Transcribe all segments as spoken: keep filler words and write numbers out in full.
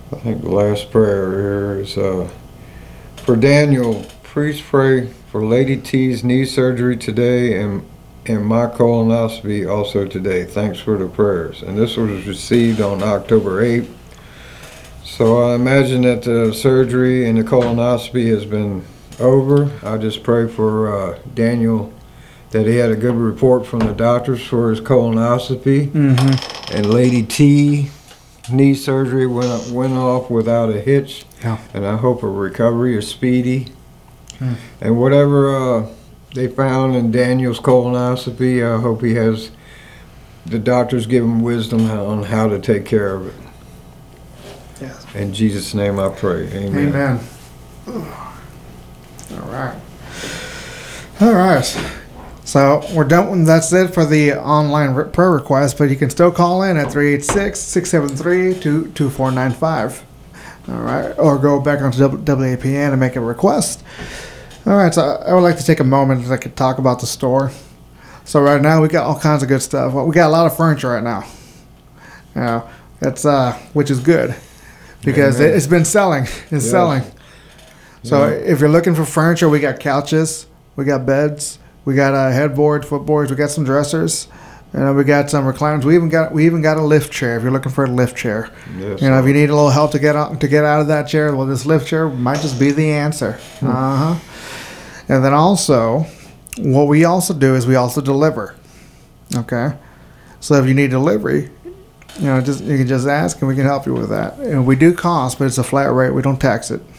I think the last prayer here is uh, for Daniel. Please pray for Lady T's knee surgery today and and my colonoscopy also today. Thanks for the prayers. And this was received on October eighth. So I imagine that the surgery and the colonoscopy has been over. I just pray for uh, Daniel that he had a good report from the doctors for his colonoscopy. Mm-hmm. And Lady T knee surgery went went off without a hitch. Yeah. And I hope her recovery is speedy. Hmm. And whatever uh, they found in Daniel's colonoscopy, I hope he has, the doctors give him wisdom on how to take care of it. Yes. In Jesus' name I pray. Amen. Amen. All right. All right. So we're done. That's it for the online re- prayer request, but you can still call in at three eight six, six seven three, two two four nine five. All right. Or go back onto W A P N and make a request. All right. So I would like to take a moment to like, talk about the store. So right now we got all kinds of good stuff. Well, we got a lot of furniture right now. Yeah. That's uh, which is good because Amen. it, it's been selling. It's Yes. selling. So Yeah. if you're looking for furniture, we got couches, we got beds, we got uh, headboards, footboards, we got some dressers, and we got some recliners. We even got we even got a lift chair. If you're looking for a lift chair, Yes, you know, if sir. you need a little help to get out to get out of that chair, well, this lift chair might just be the answer. Uh huh. And then also, what we also do is we also deliver. Okay, so if you need delivery, you know, just you can just ask and we can help you with that. And we do cost, but it's a flat rate. We don't tax it.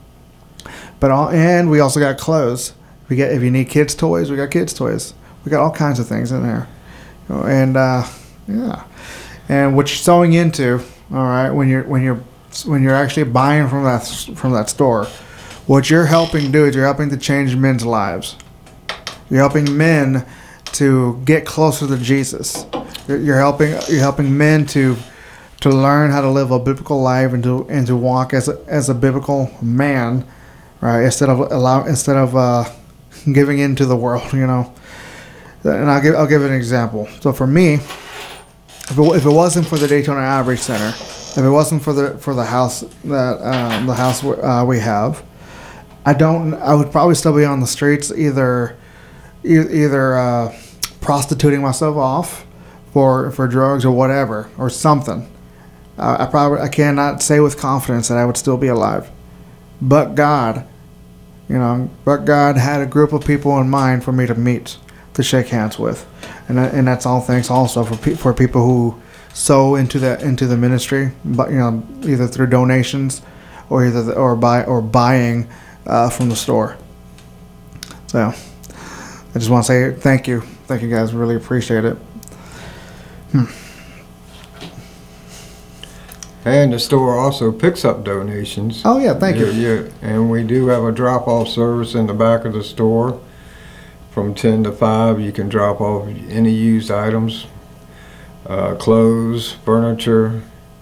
But all, and we also got clothes. We get if you need kids' toys, we got kids' toys. We got all kinds of things in there, You know, and uh, yeah, and what you're sewing into, all right, when you're when you're when you're actually buying from that from that store, what you're helping do is you're helping to change men's lives. You're helping men to get closer to Jesus. You're, you're helping you're helping men to to learn how to live a biblical life and to and to walk as a, as a biblical man. Right, instead of allow, instead of uh, giving in to the world, you know. And I'll give I'll give an example. So for me, if it, if it wasn't for the Daytona Outreach Center, if it wasn't for the for the house that um, the house uh, we have, I don't. I would probably still be on the streets, either e- either uh, prostituting myself off for for drugs or whatever or something. Uh, I probably I cannot say with confidence that I would still be alive. But God, you know, but God had a group of people in mind for me to meet, to shake hands with, and that, and that's all thanks also for pe- for people who sow into the into the ministry, but you know, either through donations, or either the, or buy or buying uh, from the store. So, I just want to say thank you, thank you guys, really appreciate it. Hmm. And the store also picks up donations. Oh yeah, thank yeah, you. Yeah, and we do have a drop-off service in the back of the store. From ten to five, you can drop off any used items, uh, clothes, furniture.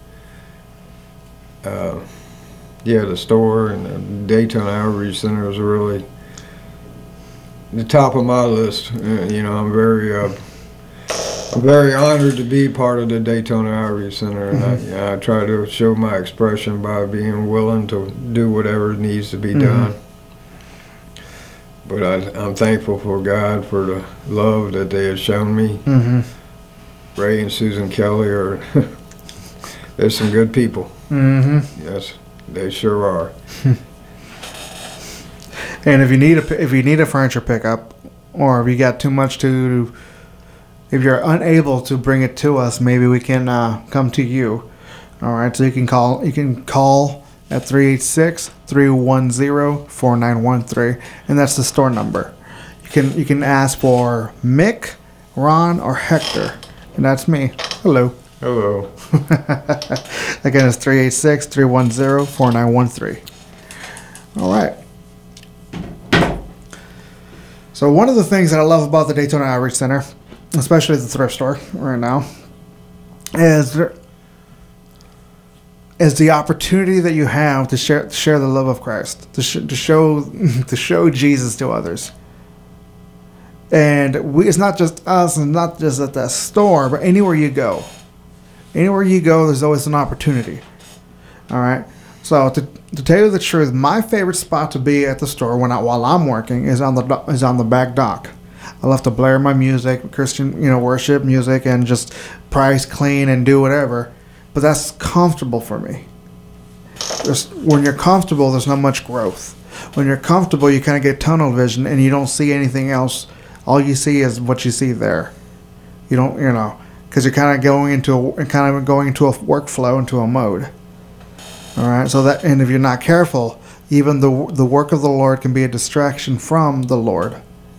Uh, yeah, the store and the Daytona Outreach Center is really the top of my list. Uh, you know, I'm very uh, I'm very honored to be part of the Daytona Outreach Center, and mm-hmm. I, I try to show my expression by being willing to do whatever needs to be mm-hmm. done. But I, I'm thankful for God for the love that they have shown me. Mm-hmm. Ray and Susan Kelly are they're some good people. Mm-hmm. Yes, they sure are. And if you need a if you need a furniture pickup, or if you got too much to. If you're unable to bring it to us, maybe we can uh, come to you. All right, so you can call. You can call at three eight six, three one zero, four nine one three, and that's the store number. You can you can ask for Mick, Ron, or Hector, and that's me. Hello. Hello. Again, it's three eight six, three one zero, four nine one three. All right. So one of the things that I love about the Daytona Outreach Center, especially the thrift store right now, is there, is the opportunity that you have to share to share the love of Christ, to sh- to show to show Jesus to others. And we, it's not just us, and not just at that store, but anywhere you go, anywhere you go, there's always an opportunity. All right. So to, to tell you the truth, my favorite spot to be at the store when I, while I'm working is on the do- is on the back dock. I love to blare my music, Christian, you know, worship music, and just price clean and do whatever. But that's comfortable for me. There's, when you're comfortable, there's not much growth. When you're comfortable, you kind of get tunnel vision and you don't see anything else. All you see is what you see there. You don't, you know, because you're kind of going into a, kind of going into a workflow, into a mode. All right. So that, and if you're not careful, even the the work of the Lord can be a distraction from the Lord.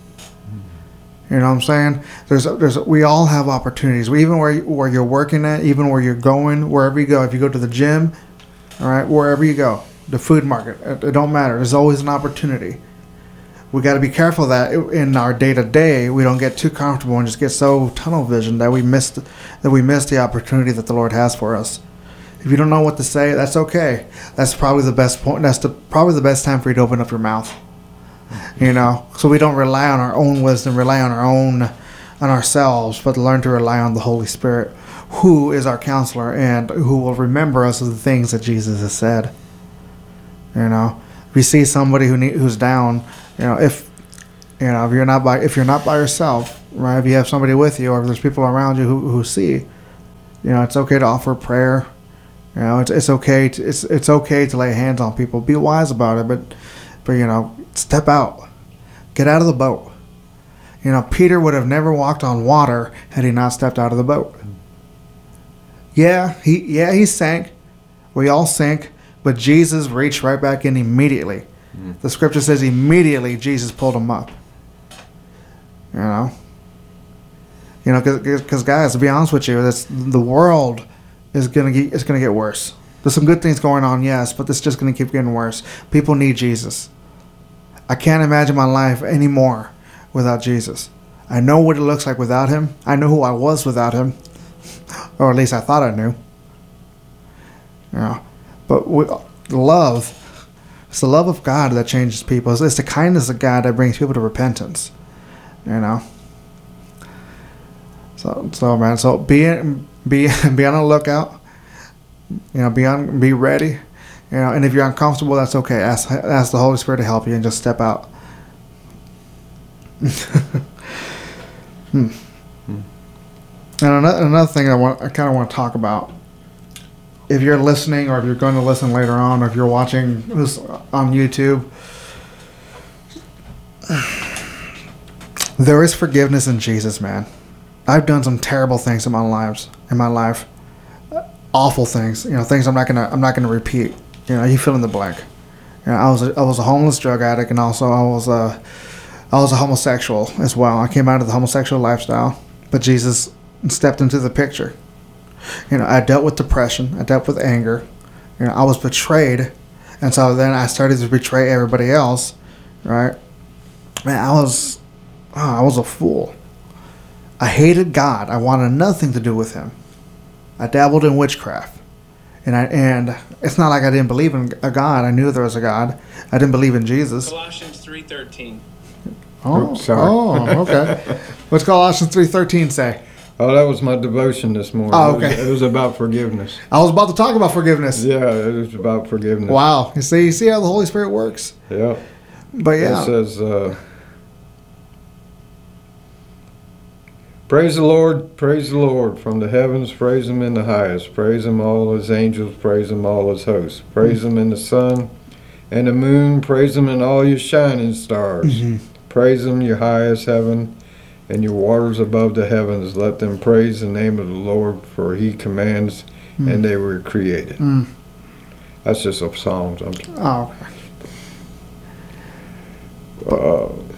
You know what I'm saying? There's, there's, we all have opportunities. We, even where where you're working at, even where you're going, wherever you go. If you go to the gym, all right, wherever you go, the food market, it, it don't matter. There's always an opportunity. We got to be careful that in our day to day we don't get too comfortable and just get so tunnel vision that we miss that we miss the opportunity that the Lord has for us. If you don't know what to say, that's okay. That's probably the best point. That's the probably the best time for you to open up your mouth. You know, so we don't rely on our own wisdom, rely on our own, on ourselves, but learn to rely on the Holy Spirit, who is our counselor and who will remember us of the things that Jesus has said. You know, if you see somebody who need, who's down, you know, if you know if you're not by if you're not by yourself, right? If you have somebody with you, or if there's people around you who, who see, you know, it's okay to offer prayer. You know, it's it's okay to it's it's okay to lay hands on people. Be wise about it, but but you know, step out, get out of the boat. You know, Peter would have never walked on water had he not stepped out of the boat. Yeah, he yeah he sank. We all sink, but Jesus reached right back in immediately. Mm. The scripture says immediately Jesus pulled him up. You know, you know, because guys, to be honest with you, that's the world. Is gonna get it's gonna get worse. There's some good things going on, yes, but it's just gonna keep getting worse. People need Jesus. I can't imagine my life anymore without Jesus. I know what it looks like without him. I know who I was without him, or at least I thought I knew. You know, but we, love, it's the love of God that changes people. It's, it's the kindness of God that brings people to repentance. You know. So, so man, so be in. Be be on the lookout. You know, be on, be ready. You know, and if you're uncomfortable, that's okay. Ask ask the Holy Spirit to help you and just step out. hmm. And another another thing I want I kind of want to talk about. If you're listening, or if you're going to listen later on, or if you're watching this on YouTube, there is forgiveness in Jesus, man. I've done some terrible things in my lives, in my life, awful things. You know, things I'm not gonna, I'm not gonna repeat. You know, you fill in the blank. You know, I was, a, I was a homeless drug addict, and also I was a, I was a homosexual as well. I came out of the homosexual lifestyle, but Jesus stepped into the picture. You know, I dealt with depression. I dealt with anger. You know, I was betrayed, and so then I started to betray everybody else. Right? Man, I was, oh, I was a fool. I hated God. I wanted nothing to do with him. I dabbled in witchcraft. And I and it's not like I didn't believe in a God. I knew there was a God. I didn't believe in Jesus. Colossians three thirteen. Oh, Oops, sorry. oh, okay. What's Colossians three thirteen say? Oh, that was my devotion this morning. Oh, okay. It was, it was about forgiveness. I was about to talk about forgiveness. Yeah, it was about forgiveness. Wow. You see, you see how the Holy Spirit works? Yeah. But yeah. It says, uh, praise the Lord, praise the Lord from the heavens, praise him in the highest, praise him all his angels, praise him all his hosts, praise mm-hmm. him in the sun and the moon, praise him in all your shining stars, mm-hmm. praise him your highest heaven and your waters above the heavens, let them praise the name of the Lord, for he commands mm-hmm. and they were created. Mm. That's just a Psalms. I'm, oh, uh,